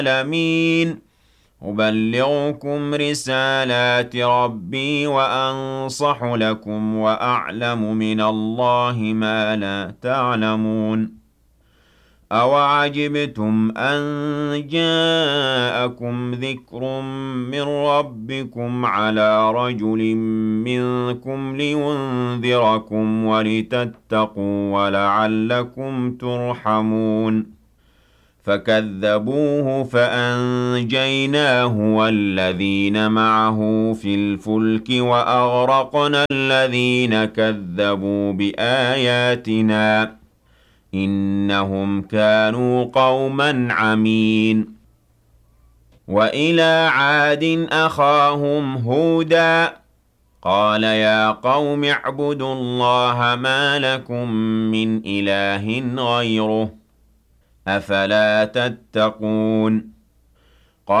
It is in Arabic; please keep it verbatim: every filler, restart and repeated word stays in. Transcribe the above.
العالمين أبلغكم رسالات ربي وأنصح لكم وأعلم من الله ما لا تعلمون أَوَعَجِبْتُمْ أَن جَاءَكُمْ ذِكْرٌ مِّن رَّبِّكُمْ عَلَىٰ رَجُلٍ مِّنكُمْ لِيُنذِرَكُمْ وَلِتَتَّقُوا وَلَعَلَّكُمْ تُرْحَمُونَ فَكَذَّبُوهُ فَأَنجَيْنَاهُ وَالَّذِينَ مَعَهُ فِي الْفُلْكِ وَأَغْرَقْنَا الَّذِينَ كَذَّبُوا بِآيَاتِنَا إِنَّهُمْ كَانُوا قَوْمًا عَمِينَ وَإِلَىٰ عَادٍ أَخَاهُمْ هُودًا قَالَ يَا قَوْمِ اعْبُدُوا اللَّهَ مَا لَكُم مِّنْ إِلَٰهٍ غَيْرُهُ ۖ أَفَلَا تَتَّقُونَ